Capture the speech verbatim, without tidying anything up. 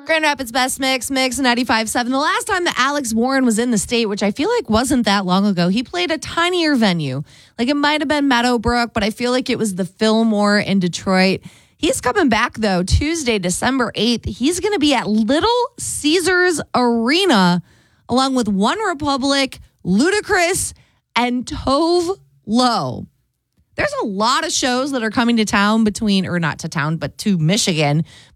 Grand Rapids Best Mix, Mix ninety-five point seven. The last time that Alex Warren was in the state, which I feel like wasn't that long ago, he played a tinier venue. Like it might have been Meadowbrook, but I feel like it was the Fillmore in Detroit. He's coming back, though, Tuesday, December eighth. He's going to be at Little Caesars Arena, along with One Republic, Ludacris, and Tove Lo. There's a lot of shows that are coming to town between, or not to town, but to Michigan,